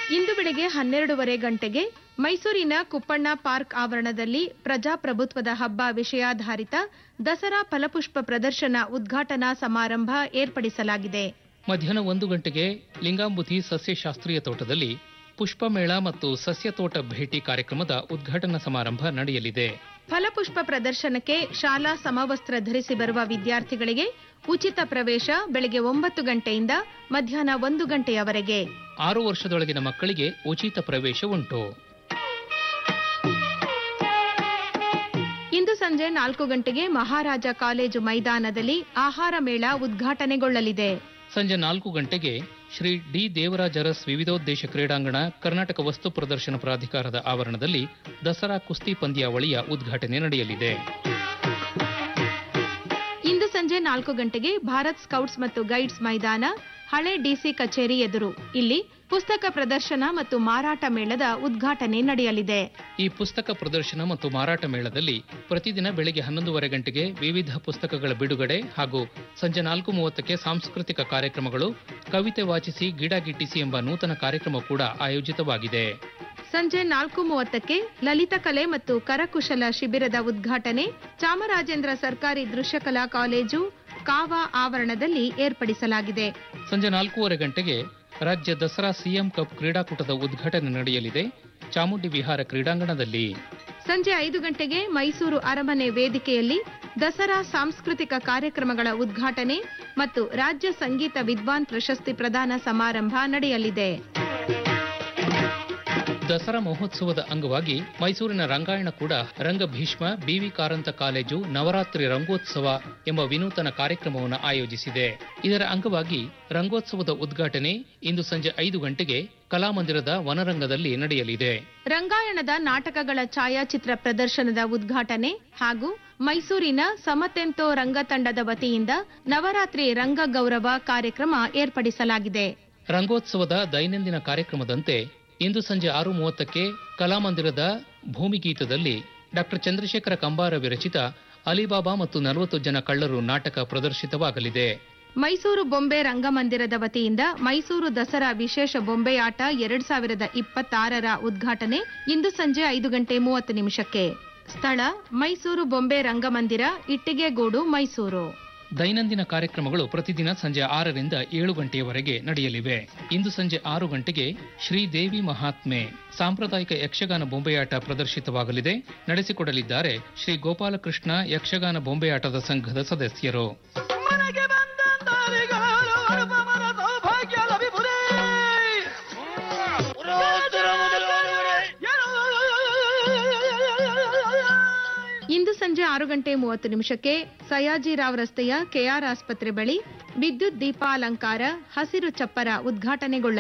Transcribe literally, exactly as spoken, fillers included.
ಇಂದು ಬೆಳಗ್ಗೆ ಹನ್ನೆರಡೂವರೆ ಗಂಟೆಗೆ ಮೈಸೂರಿನ ಕುಪ್ಪಣ್ಣ ಪಾರ್ಕ್ ಆವರಣದಲ್ಲಿ ಪ್ರಜಾಪ್ರಭುತ್ವದ ಹಬ್ಬ ವಿಷಯಾಧಾರಿತ ದಸರಾ ಫಲಪುಷ್ಪ ಪ್ರದರ್ಶನ ಉದ್ಘಾಟನಾ ಸಮಾರಂಭ ಏರ್ಪಡಿಸಲಾಗಿದೆ. ಮಧ್ಯಾಹ್ನ ಒಂದು ಗಂಟೆಗೆ ಲಿಂಗಾಂಬುಧಿ ಸಸ್ಯಶಾಸ್ತ್ರೀಯ ತೋಟದಲ್ಲಿ ಪುಷ್ಪಮೇಳ ಮತ್ತು ಸಸ್ಯ ತೋಟ ಭೇಟಿ ಕಾರ್ಯಕ್ರಮದ ಉದ್ಘಾಟನಾ ಸಮಾರಂಭ ನಡೆಯಲಿದೆ. ಫಲಪುಷ್ಪ ಪ್ರದರ್ಶನಕ್ಕೆ ಶಾಲಾ ಸಮವಸ್ತ್ರ ಧರಿಸಿ ಬರುವ ವಿದ್ಯಾರ್ಥಿಗಳಿಗೆ ಉಚಿತ ಪ್ರವೇಶ ಬೆಳಗ್ಗೆ ಒಂಬತ್ತು ಗಂಟೆಯಿಂದ ಮಧ್ಯಾಹ್ನ ಒಂದು ಗಂಟೆಯವರೆಗೆ. ಆರು ವರ್ಷದೊಳಗಿನ ಮಕ್ಕಳಿಗೆ ಉಚಿತ ಪ್ರವೇಶ ಉಂಟು. ಇಂದು ಸಂಜೆ ನಾಲ್ಕು ಗಂಟೆಗೆ ಮಹಾರಾಜ ಕಾಲೇಜು ಮೈದಾನದಲ್ಲಿ ಆಹಾರ ಮೇಳ ಉದ್ಘಾಟನೆಗೊಳ್ಳಲಿದೆ. ಸಂಜೆ ನಾಲ್ಕು ಗಂಟೆಗೆ ಶ್ರೀ ಡಿ ದೇವರಾಜ ಅರಸ್ ವಿವಿಧೋದ್ದೇಶ ಕ್ರೀಡಾಂಗಣ ಕರ್ನಾಟಕ ವಸ್ತು ಪ್ರದರ್ಶನ ಪ್ರಾಧಿಕಾರದ ಆವರಣದಲ್ಲಿ ದಸರಾ ಕುಸ್ತಿ ಪಂದ್ಯಾವಳಿಯ ಉದ್ಘಾಟನೆ ನಡೆಯಲಿದೆ. ಇಂದು ಸಂಜೆ ನಾಲ್ಕು ಗಂಟೆಗೆ ಭಾರತ್ ಸ್ಕೌಟ್ಸ್ ಮತ್ತು ಗೈಡ್ಸ್ ಮೈದಾನ, ಹಳೆ ಡಿಸಿ ಕಚೇರಿ ಎದುರು ಇಲ್ಲಿ ಪುಸ್ತಕ ಪ್ರದರ್ಶನ ಮತ್ತು ಮಾರಾಟ ಮೇಳದ ಉದ್ಘಾಟನೆ ನಡೆಯಲಿದೆ. ಈ ಪುಸ್ತಕ ಪ್ರದರ್ಶನ ಮತ್ತು ಮಾರಾಟ ಮೇಳದಲ್ಲಿ ಪ್ರತಿದಿನ ಬೆಳಗ್ಗೆ ಹನ್ನೊಂದೂವರೆ ಗಂಟೆಗೆ ವಿವಿಧ ಪುಸ್ತಕಗಳ ಬಿಡುಗಡೆ ಹಾಗೂ ಸಂಜೆ ನಾಲ್ಕು ಮೂವತ್ತಕ್ಕೆ ಸಾಂಸ್ಕೃತಿಕ ಕಾರ್ಯಕ್ರಮಗಳು, ಕವಿತೆ ವಾಚಿಸಿ ಗಿಡ ಗಿಟ್ಟಿಸಿ ಎಂಬ ನೂತನ ಕಾರ್ಯಕ್ರಮ ಕೂಡ ಆಯೋಜಿತವಾಗಿದೆ. ಸಂಜೆ ನಾಲ್ಕು ಮೂವತ್ತಕ್ಕೆ ಲಲಿತಕಲೆ ಮತ್ತು ಕರಕುಶಲ ಶಿಬಿರದ ಉದ್ಘಾಟನೆ ಚಾಮರಾಜೇಂದ್ರ ಸರ್ಕಾರಿ ದೃಶ್ಯಕಲಾ ಕಾಲೇಜು ಕಾವಾ ಆವರಣದಲ್ಲಿ ಏರ್ಪಡಿಸಲಾಗಿದೆ. ಸಂಜೆ ನಾಲ್ಕೂವರೆ ಗಂಟೆಗೆ ರಾಜ್ಯ ದಸರಾ ಸಿಎಂ ಕಪ್ ಕ್ರೀಡಾಕೂಟದ ಉದ್ಘಾಟನೆ ನಡೆಯಲಿದೆ ಚಾಮುಂಡಿ ವಿಹಾರ ಕ್ರೀಡಾಂಗಣದಲ್ಲಿ. ಸಂಜೆ ಐದು ಗಂಟೆಗೆ ಮೈಸೂರು ಅರಮನೆ ವೇದಿಕೆಯಲ್ಲಿ ದಸರಾ ಸಾಂಸ್ಕೃತಿಕ ಕಾರ್ಯಕ್ರಮಗಳ ಉದ್ಘಾಟನೆ ಮತ್ತು ರಾಜ್ಯ ಸಂಗೀತ ವಿದ್ವಾನ್ ಪ್ರಶಸ್ತಿ ಪ್ರದಾನ ಸಮಾರಂಭ ನಡೆಯಲಿದೆ. ದಸರಾ ಮಹೋತ್ಸವದ ಅಂಗವಾಗಿ ಮೈಸೂರಿನ ರಂಗಾಯಣ ಕೂಡ ರಂಗಭೀಷ್ಮ ಬಿವಿ ಕಾರಂತ ಕಾಲೇಜು ನವರಾತ್ರಿ ರಂಗೋತ್ಸವ ಎಂಬ ವಿನೂತನ ಕಾರ್ಯಕ್ರಮವನ್ನು ಆಯೋಜಿಸಿದೆ. ಇದರ ಅಂಗವಾಗಿ ರಂಗೋತ್ಸವದ ಉದ್ಘಾಟನೆ ಇಂದು ಸಂಜೆ ಐದು ಗಂಟೆಗೆ ಕಲಾಮಂದಿರದ ವನರಂಗದಲ್ಲಿ ನಡೆಯಲಿದೆ. ರಂಗಾಯಣದ ನಾಟಕಗಳ ಛಾಯಾಚಿತ್ರ ಪ್ರದರ್ಶನದ ಉದ್ಘಾಟನೆ ಹಾಗೂ ಮೈಸೂರಿನ ಸಮತೆಂತೋ ರಂಗತಂಡದ ವತಿಯಿಂದ ನವರಾತ್ರಿ ರಂಗ ಗೌರವ ಕಾರ್ಯಕ್ರಮ ಏರ್ಪಡಿಸಲಾಗಿದೆ. ರಂಗೋತ್ಸವದ ದೈನಂದಿನ ಕಾರ್ಯಕ್ರಮದಂತೆ ಇಂದು ಸಂಜೆ ಆರು ಮೂವತ್ತಕ್ಕೆ ಕಲಾಮಂದಿರದ ಭೂಮಿಗೀತದಲ್ಲಿ ಡಾಕ್ಟರ್ ಚಂದ್ರಶೇಖರ ಕಂಬಾರ ವಿರಚಿತ ಅಲಿಬಾಬಾ ಮತ್ತು ನಲವತ್ತು ಜನ ಕಳ್ಳರು ನಾಟಕ ಪ್ರದರ್ಶಿತವಾಗಲಿದೆ. ಮೈಸೂರು ಬೊಂಬೆ ರಂಗಮಂದಿರದ ವತಿಯಿಂದ ಮೈಸೂರು ದಸರಾ ವಿಶೇಷ ಬೊಂಬೆಯಾಟ ಎರಡ್ ಸಾವಿರದ ಇಪ್ಪತ್ತಾರರ ಉದ್ಘಾಟನೆ ಇಂದು ಸಂಜೆ ಐದು ಗಂಟೆ ಮೂವತ್ತು ನಿಮಿಷಕ್ಕೆ. ಸ್ಥಳ ಮೈಸೂರು ಬೊಂಬೆ ರಂಗಮಂದಿರ, ಇಟ್ಟಿಗೆಗೂಡು, ಮೈಸೂರು. ದೈನಂದಿನ ಕಾರ್ಯಕ್ರಮಗಳು ಪ್ರತಿದಿನ ಸಂಜೆ ಆರರಿಂದ ಏಳು ಗಂಟೆಯವರೆಗೆ ನಡೆಯಲಿವೆ. ಇಂದು ಸಂಜೆ ಆರು ಗಂಟೆಗೆ ಶ್ರೀದೇವಿ ಮಹಾತ್ಮೆ ಸಾಂಪ್ರದಾಯಿಕ ಯಕ್ಷಗಾನ ಬೊಂಬೆಯಾಟ ಪ್ರದರ್ಶಿತವಾಗಲಿದೆ. ನಡೆಸಿಕೊಡಲಿದ್ದಾರೆ ಶ್ರೀ ಗೋಪಾಲಕೃಷ್ಣ ಯಕ್ಷಗಾನ ಬೊಂಬೆಯಾಟದ ಸಂಘದ ಸದಸ್ಯರು. ಇಂದು ಸಂಜೆ ಆರು ಗಂಟೆ ಮೂವತ್ತು ನಿಮಿಷಕ್ಕೆ ಸಯಾಜಿರಾವ್ ರಸ್ತೆಯ ಕೆಆರ್ ಆಸ್ಪತ್ರೆ ಬಳಿ ವಿದ್ಯುತ್ ದೀಪಾಲಂಕಾರ ಹಸಿರು ಚಪ್ಪರ ಉದ್ಘಾಟನೆಗೊಳ್ಳಲಿದೆ.